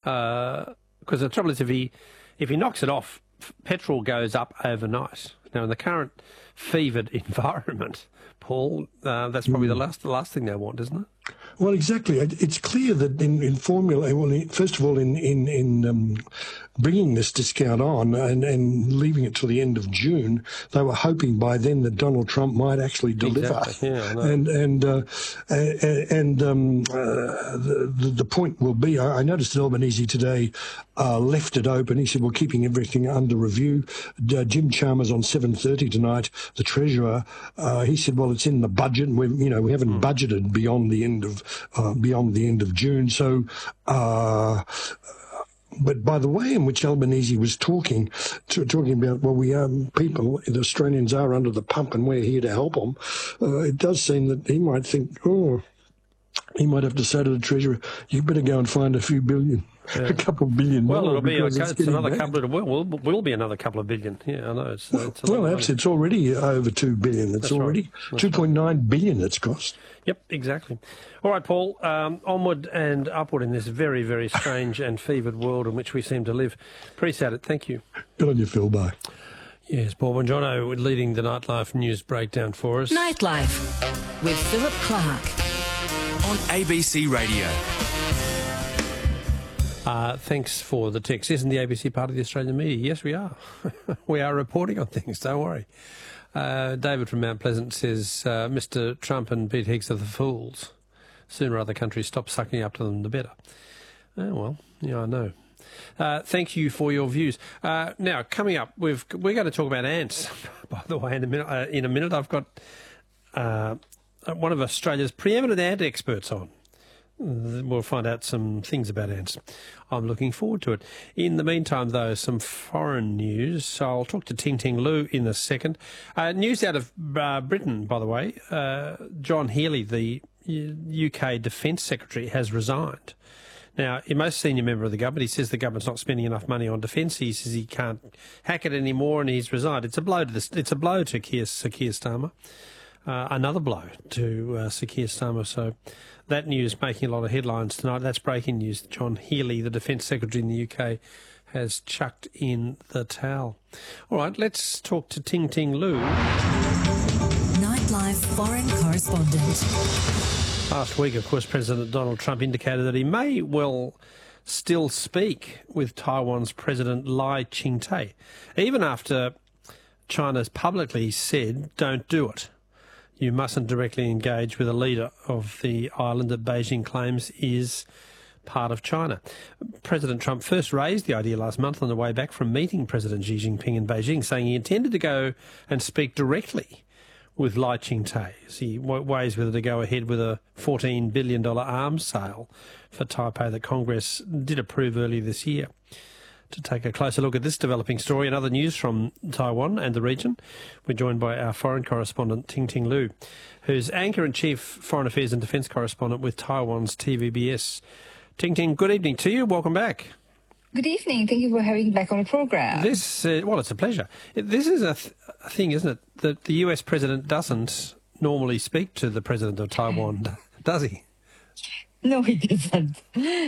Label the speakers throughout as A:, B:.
A: Because the trouble is, if he knocks it off, petrol goes up overnight. Now, in the current fevered environment, Paul, that's probably the last thing they want, isn't it?
B: Well, exactly. It's clear that in Formula, well, first of all, in bringing this discount on and leaving it till the end of June, they were hoping by then that Donald Trump might actually deliver.
A: Exactly. Yeah, I know.
B: The point will be, I noticed that Albanese today left it open. He said, we're keeping everything under review. Jim Chalmers on 7:30 tonight, the Treasurer, he said, well, it's in the budget, and we haven't budgeted beyond the end of June. So, but by the way in which Albanese was talking about, well, the Australians are under the pump and we're here to help them, it does seem that he might think, he might have to say to the Treasurer, you better go and find a few billion. Yeah. A couple of billion.
A: Well, it'll be it's another couple of will be another couple of billion. Yeah, I know.
B: It's already over 2 billion. It's already 2.9 billion. It's cost.
A: Yep, exactly. All right, Paul. Onward and upward in this very, very strange and fevered world in which we seem to live. Appreciate it. Thank you.
B: Good on you, Phil. Bye.
A: Yes, Paul Bongiorno leading the Nightlife news breakdown for us.
C: Nightlife with Philip Clark
D: on ABC Radio.
A: Thanks for the text. Isn't the ABC part of the Australian media? Yes, we are. We are reporting on things, don't worry. David from Mount Pleasant says, Mr. Trump and Pete Higgs are the fools. Sooner other countries stop sucking up to them, the better. Oh, well, yeah, I know. Thank you for your views. Now, coming up, we're going to talk about ants, by the way, in a minute. I've got one of Australia's preeminent ant experts on. We'll find out some things about ants. I'm looking forward to it. In the meantime, though, some foreign news. So I'll talk to Ting Ting Lu in a second. News out of Britain, by the way. John Healey, the UK Defence Secretary, has resigned. Now, a most senior member of the government, he says the government's not spending enough money on defence. He says he can't hack it anymore, and he's resigned. It's a blow to Sir Keir Starmer. Another blow to Sir Keir Starmer. So that news making a lot of headlines tonight. That's breaking news. John Healey, the Defence Secretary in the UK, has chucked in the towel. All right, let's talk to Ting Ting Lu.
C: Nightlife foreign correspondent.
A: Last week, of course, President Donald Trump indicated that he may well still speak with Taiwan's President Lai Ching-te, even after China's publicly said, don't do it. You mustn't directly engage with a leader of the island that Beijing claims is part of China. President Trump first raised the idea last month on the way back from meeting President Xi Jinping in Beijing, saying he intended to go and speak directly with Lai Ching-te as he weighs whether to go ahead with a $14 billion arms sale for Taipei that Congress did approve earlier this year. To take a closer look at this developing story and other news from Taiwan and the region, we're joined by our foreign correspondent, Ting Ting Lu, who's Anchor-in-Chief Foreign Affairs and Defence Correspondent with Taiwan's TVBS. Ting Ting, good evening to you. Welcome back.
E: Good evening. Thank you for having me back on the programme.
A: Well, it's a pleasure. This is a thing, isn't it, that the US president doesn't normally speak to the president of Taiwan, does he?
E: No, he doesn't.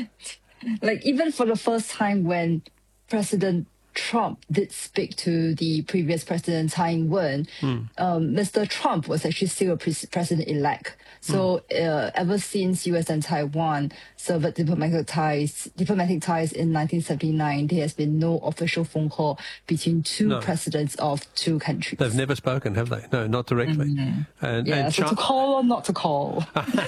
E: Even for the first time when President Trump did speak to the previous president, Tsai Ing-wen, Mr. Trump was actually still a president-elect. So ever since U.S. and Taiwan severed diplomatic ties in 1979, there has been no official phone call between two presidents of two countries.
A: They've never spoken, have they? No, not directly.
E: And so to call or not to call.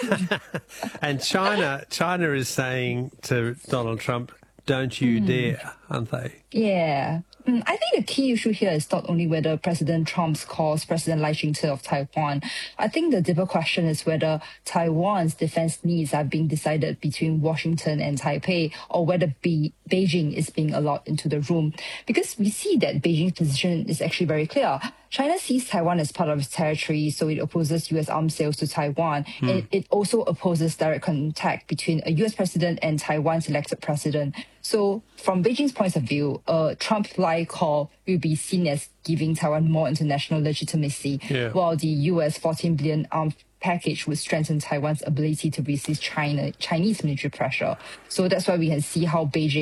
A: And China is saying to Donald Trump, don't you dare, aren't they?
E: Yeah. I think the key issue here is not only whether President Trump calls President Lai Ching-te of Taiwan. I think the deeper question is whether Taiwan's defense needs are being decided between Washington and Taipei, or whether Beijing is being allowed into the room. Because we see that Beijing's position is actually very clear. China sees Taiwan as part of its territory, so it opposes U.S. arms sales to Taiwan. And it also opposes direct contact between a U.S. president and Taiwan's elected president. So from Beijing's point of view, Trump-like call will be seen as giving Taiwan more international legitimacy, while the U.S. $14 billion arms package would strengthen Taiwan's ability to resist Chinese military pressure. So that's why we can see how Beijing